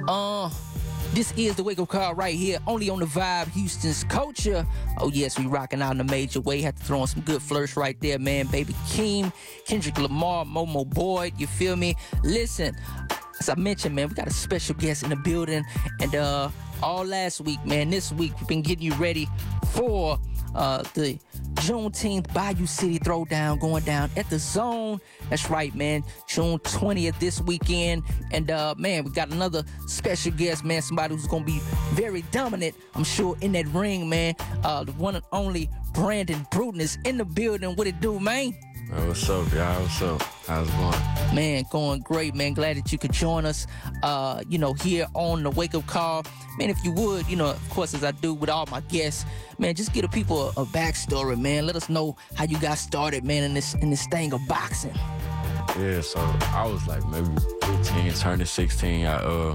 This is the wake up call right here, only on the Vibe, Houston's culture. Oh yes, we rocking out in a major way. Had to throw on some good flourish right there, man. Baby Keem, Kendrick Lamar, Momo Boyd, you feel me? Listen, as I mentioned, man, we got a special guest in the building, and all last week, man, this week we've been getting you ready for the Juneteenth Bayou City Throwdown going down at the Zone. That's right, man. June 20th this weekend. And man, we got another special guest, man. Somebody who's gonna be very dominant, I'm sure, in that ring, man. The one and only Brandon Bruton is in the building. What it do, man? What's up, y'all? What's up? How's it going? Man, going great, man. Glad that you could join us, here on the Wake Up Call. Man, if you would, of course, as I do with all my guests, man, just give the people a backstory, man. Let us know how you got started, man, in this thing of boxing. Yeah, so I was like maybe 15, turning 16. I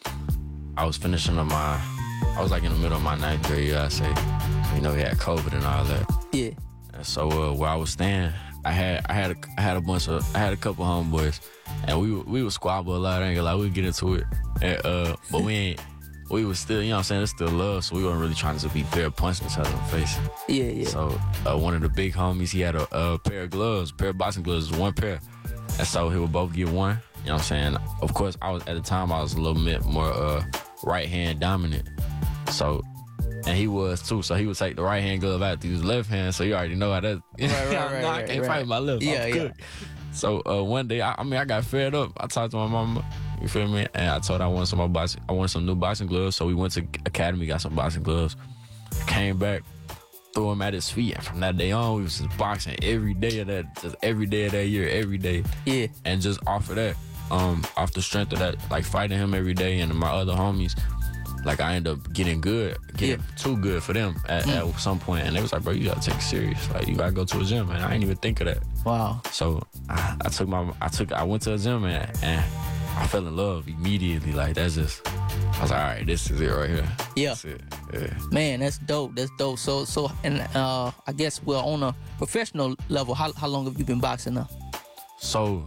was finishing up I was like in the middle of my 9th grade year, I say. We had COVID and all that. Yeah. And so where I was staying, I had a couple homeboys, and we would squabble a lot. I ain't gonna lie, we'd get into it, and but we was still, it's still love, so we weren't really trying to be fair, punching each other in the face. Yeah. So one of the big homies, he had a pair of boxing gloves, one pair, and so he would both get one. You know what I'm saying? Of course, I was a little bit more right hand dominant, so. And he was too, so he would take the right hand glove out to use the left hand. So you already know how that. Right, I can't fight with my left. Yeah. So one day, I got fed up. I talked to my mama. You feel me? And I told her I wanted some more boxing. I wanted some new boxing gloves. So we went to Academy, got some boxing gloves. Came back, threw them at his feet, and from that day on, we was just boxing every day of that year, every day. Yeah. And just off of that, off the strength of that, like fighting him every day, and my other homies. Like, I ended up getting too good for them at some point. And they was like, bro, you gotta take it serious. Like, you gotta go to a gym, man. I ain't even think of that. Wow. So I went to a gym, man, and I fell in love immediately. Like, I was like, all right, this is it right here. Yeah. That's it. Yeah. Man, that's dope. So, and I guess we're on a professional level. How long have you been boxing now? So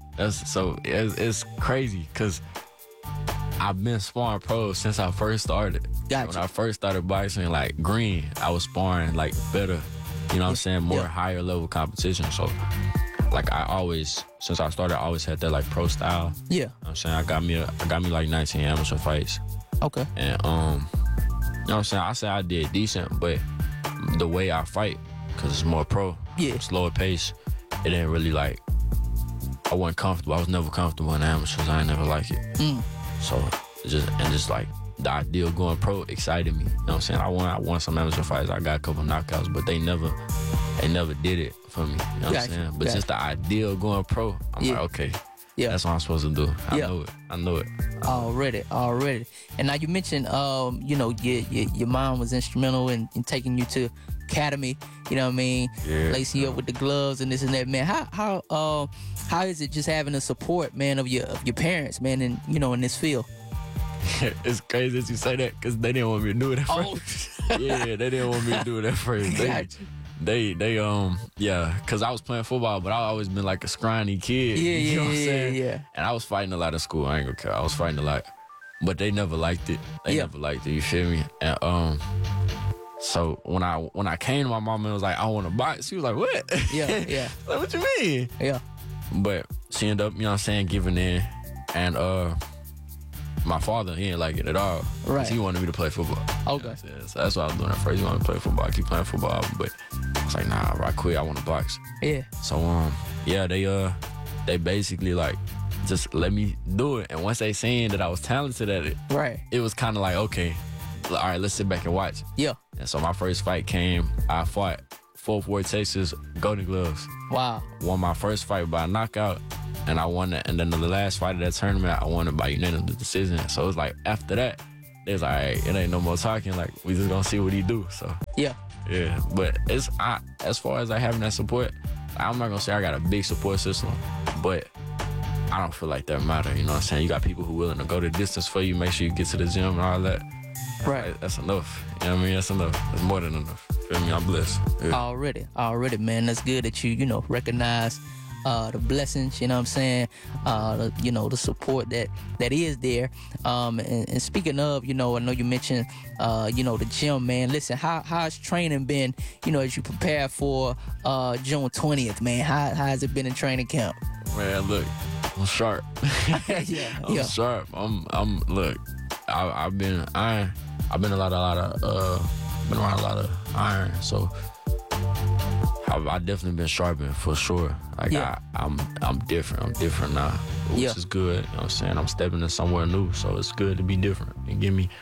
it's crazy, because I've been sparring pros since I first started. Gotcha. When I first started boxing, like green, I was sparring like better, you know what I'm saying, more higher level competition. So like since I started, I always had that like pro style. Yeah. You know what I'm saying? I got me like 19 amateur fights. Okay. And you know what I'm saying? I say I did decent, but the way I fight, because it's more pro, slower pace, it didn't really like, I wasn't comfortable. I was never comfortable in amateurs. I ain't never like it. So just like the idea of going pro excited me. You know what I'm saying? I won some amateur fights. I got a couple knockouts, but they never did it for me. You know what I'm saying? But just the idea of going pro, I'm like, okay, that's what I'm supposed to do. I know it. Already. And now you mentioned, your mom was instrumental in taking you to Academy. You know what I mean? Yeah. Lacing you up with the gloves and this and that, man. How is it just having the support, man, of your parents, man, in this field? It's crazy that you say that, because they didn't want me to do it at first. Yeah, they didn't want me to do it at first. They because I was playing football, but I always been like a scrawny kid. You know what I'm saying? Yeah. And I was fighting a lot in school. I ain't gonna care. I was fighting a lot, but they never liked it. Never liked it. You feel me? And so when I came to my mom and was like, I want to box, she was like, what? Yeah. Like, what you mean? Yeah. But she ended up, you know what I'm saying, giving in. And my father, he didn't like it at all. Right. He wanted me to play football. Okay. You know, so that's what I was doing at first. He wanted me to play football. I keep playing football. But I was like, nah, right quick, I want to box. Yeah. So, they basically, like, just let me do it. And once they seen that I was talented at it, right, it was kind of like, okay, all right, let's sit back and watch. Yeah. And so my first fight came, I fought Fort Worth, Texas, Golden Gloves. Wow. Won my first fight by knockout, and I won it. And then the last fight of that tournament, I won it by unanimous decision. So it was like, after that, they was like, all right, it ain't no more talking. Like, we just gonna see what he do. So yeah. But as far as like having that support, I'm not gonna say I got a big support system, but I don't feel like that matter. You know what I'm saying? You got people who willing to go the distance for you, make sure you get to the gym and all that. Right. That's enough. You know what I mean? That's enough. That's more than enough. Feel me? I'm blessed. Yeah. Already, man. That's good that you recognize the blessings, you know what I'm saying, the support that is there. And speaking of, I know you mentioned, the gym, man. Listen, how's training been, as you prepare for June 20th, man? How has it been in training camp? Man, look, I'm sharp. I'm sharp. Look, I've been iron. I've been around a lot of iron, so I definitely been sharpened for sure. Like I'm different. I'm different now, which is good. You know what I'm saying? I'm stepping into somewhere new, so it's good to be different. You get me?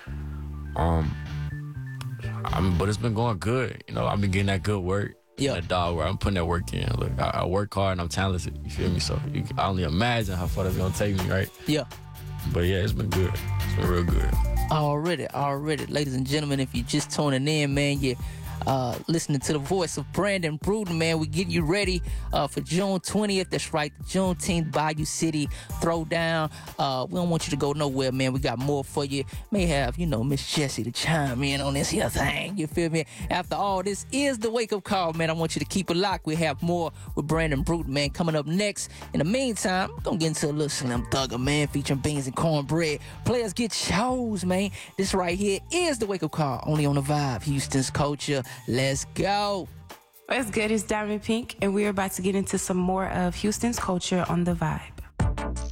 But it's been going good. I've been getting that good work. That dog work. I'm putting that work in. Look, I work hard and I'm talented. You feel me? So I only imagine how far that's gonna take me, right? Yeah. But yeah, it's been good. It's been real good. Already. Ladies and gentlemen, if you're just tuning in, man, you're listening to the voice of Brandon Bruton, man. We getting you ready for June 20th. That's right, the Juneteenth Bayou City Throwdown. We don't want you to go nowhere, man. We got more for you. May have, Miss Jessie to chime in on this here thing. You feel me? After all, this is the wake-up call, man. I want you to keep it locked. We have more with Brandon Bruton, man, coming up next. In the meantime, I'm gonna get into a little Slim Thugger, man, featuring beans and cornbread. Players get shows, man. This right here is the wake-up call, only on the Vibe, Houston's culture. Let's go. What's good? It's Diamond Pink, and we're about to get into some more of Houston's culture on the Vibe.